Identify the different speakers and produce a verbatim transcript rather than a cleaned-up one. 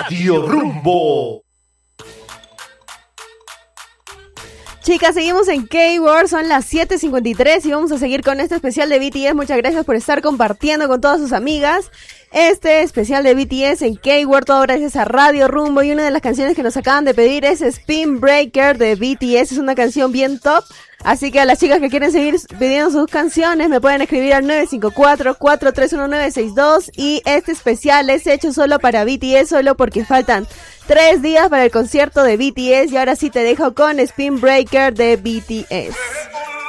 Speaker 1: Radio Rumbo.
Speaker 2: Chicas, seguimos en K-World, son las siete cincuenta y tres y vamos a seguir con este especial de B T S. Muchas gracias por estar compartiendo con todas sus amigas este especial de B T S en K-World, todo gracias a Radio Rumbo. Y una de las canciones que nos acaban de pedir es Spin Breaker de B T S, es una canción bien top. Así que a las chicas que quieren seguir pidiendo sus canciones me pueden escribir al nueve cinco cuatro, cuatro tres uno nueve seis dos. Y este especial es hecho solo para B T S, solo porque faltan tres días para el concierto de B T S. Y ahora sí te dejo con Spin Breaker de B T S.